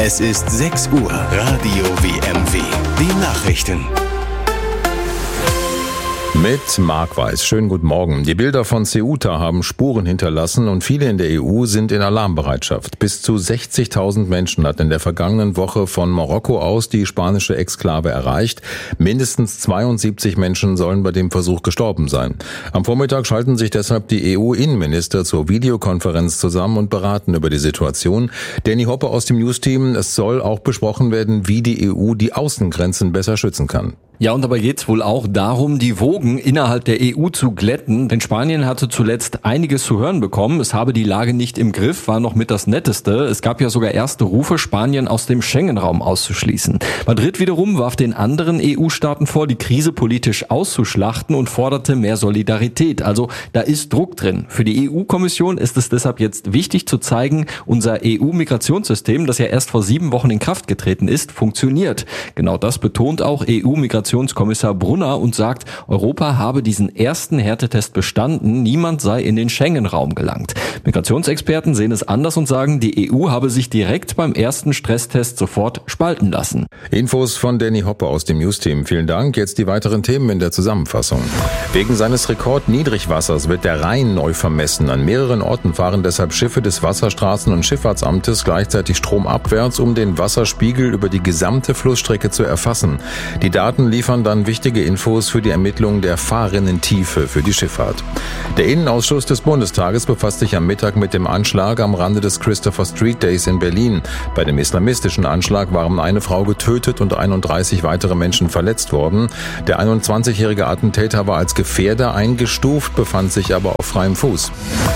Es ist 6 Uhr. Radio WMW. Die Nachrichten. Mit Marc Weiß. Schönen guten Morgen. Die Bilder von Ceuta haben Spuren hinterlassen und viele in der EU sind in Alarmbereitschaft. Bis zu 60.000 Menschen hat in der vergangenen Woche von Marokko aus die spanische Exklave erreicht. Mindestens 72 Menschen sollen bei dem Versuch gestorben sein. Am Vormittag schalten sich deshalb die EU-Innenminister zur Videokonferenz zusammen und beraten über die Situation. Danny Hoppe aus dem News-Team. Es soll auch besprochen werden, wie die EU die Außengrenzen besser schützen kann. Ja, und dabei geht's wohl auch darum, die Wogen innerhalb der EU zu glätten. Denn Spanien hatte zuletzt einiges zu hören bekommen. Es habe die Lage nicht im Griff, war noch mit das Netteste. Es gab ja sogar erste Rufe, Spanien aus dem Schengen-Raum auszuschließen. Madrid wiederum warf den anderen EU-Staaten vor, die Krise politisch auszuschlachten und forderte mehr Solidarität. Also da ist Druck drin. Für die EU-Kommission ist es deshalb jetzt wichtig zu zeigen, unser EU-Migrationssystem, das ja erst vor 7 Wochen in Kraft getreten ist, funktioniert. Genau das betont auch EU-Migrationskommissar Brunner und sagt, Europa habe diesen ersten Härtetest bestanden, niemand sei in den Schengen-Raum gelangt. Migrationsexperten sehen es anders und sagen, die EU habe sich direkt beim ersten Stresstest sofort spalten lassen. Infos von Danny Hoppe aus dem News-Team. Vielen Dank. Jetzt die weiteren Themen in der Zusammenfassung. Wegen seines Rekordniedrigwassers wird der Rhein neu vermessen. An mehreren Orten fahren deshalb Schiffe des Wasserstraßen- und Schifffahrtsamtes gleichzeitig stromabwärts, um den Wasserspiegel über die gesamte Flussstrecke zu erfassen. Die Daten liefern dann wichtige Infos für die Ermittlung der Fahrrinnentiefe für die Schifffahrt. Der Innenausschuss des Bundestages befasst sich am Mittag mit dem Anschlag am Rande des Christopher Street Days in Berlin. Bei dem islamistischen Anschlag waren eine Frau getötet und 31 weitere Menschen verletzt worden. Der 21-jährige Attentäter war als Gefährder eingestuft, befand sich aber auf freiem Fuß.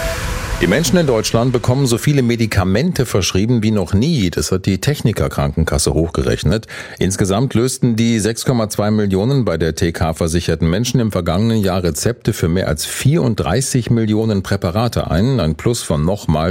Die Menschen in Deutschland bekommen so viele Medikamente verschrieben wie noch nie. Das hat die Techniker-Krankenkasse hochgerechnet. Insgesamt lösten die 6,2 Millionen bei der TK versicherten Menschen im vergangenen Jahr Rezepte für mehr als 34 Millionen Präparate ein. Ein Plus von nochmal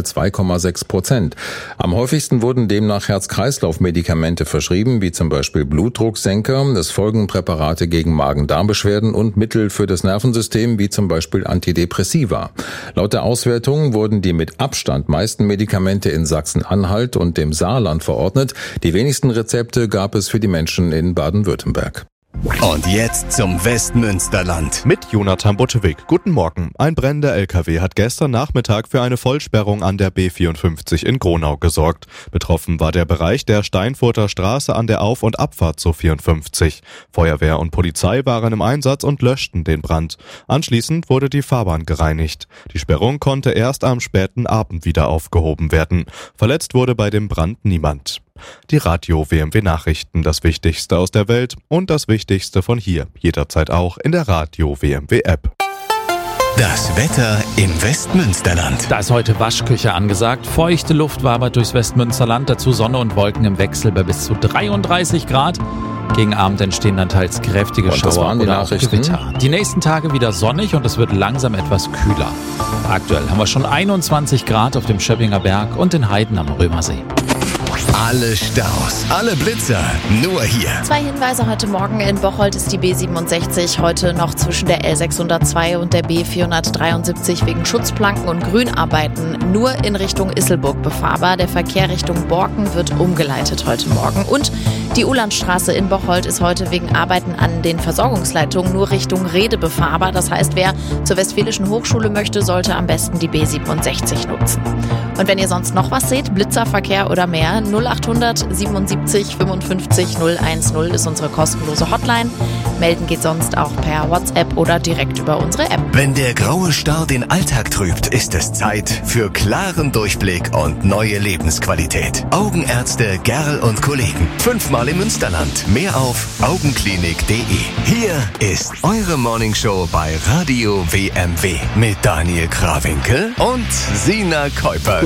2,6%. Am häufigsten wurden demnach Herz-Kreislauf-Medikamente verschrieben, wie zum Beispiel Blutdrucksenker. Es folgen Präparate gegen Magen-Darm-Beschwerden und Mittel für das Nervensystem, wie zum Beispiel Antidepressiva. Laut der Auswertung wurden die mit Abstand meisten Medikamente in Sachsen-Anhalt und dem Saarland verordnet. Die wenigsten Rezepte gab es für die Menschen in Baden-Württemberg. Und jetzt zum Westmünsterland. Mit Jonathan Butschewig. Guten Morgen. Ein brennender LKW hat gestern Nachmittag für eine Vollsperrung an der B54 in Gronau gesorgt. Betroffen war der Bereich der Steinfurter Straße an der Auf- und Abfahrt zur 54. Feuerwehr und Polizei waren im Einsatz und löschten den Brand. Anschließend wurde die Fahrbahn gereinigt. Die Sperrung konnte erst am späten Abend wieder aufgehoben werden. Verletzt wurde bei dem Brand niemand. Die Radio WMW Nachrichten, das Wichtigste aus der Welt und das Wichtigste von hier, jederzeit auch in der Radio WMW App. Das Wetter im Westmünsterland. Da ist heute Waschküche angesagt. Feuchte Luft wabert durchs Westmünsterland, dazu Sonne und Wolken im Wechsel bei bis zu 33 Grad. Gegen Abend entstehen dann teils kräftige Schauer oder auch Gewitter. Die nächsten Tage wieder sonnig und es wird langsam etwas kühler. Aktuell haben wir schon 21 Grad auf dem Schöppinger Berg und in Heiden am Römersee. Alle Staus, alle Blitzer, nur hier. 2 Hinweise heute Morgen. In Bocholt ist die B67 heute noch zwischen der L602 und der B473 wegen Schutzplanken und Grünarbeiten nur in Richtung Isselburg befahrbar. Der Verkehr Richtung Borken wird umgeleitet heute Morgen. Und die Ulandstraße in Bocholt ist heute wegen Arbeiten an den Versorgungsleitungen nur Richtung Rede befahrbar. Das heißt, wer zur Westfälischen Hochschule möchte, sollte am besten die B67 nutzen. Und wenn ihr sonst noch was seht, Blitzerverkehr oder mehr, 0800 77 55 010 ist unsere kostenlose Hotline. Melden geht sonst auch per WhatsApp oder direkt über unsere App. Wenn der graue Star den Alltag trübt, ist es Zeit für klaren Durchblick und neue Lebensqualität. Augenärzte Gerl und Kollegen. 5-mal im Münsterland. Mehr auf augenklinik.de. Hier ist eure Morningshow bei Radio WMW mit Daniel Krawinkel und Sina Kuipers.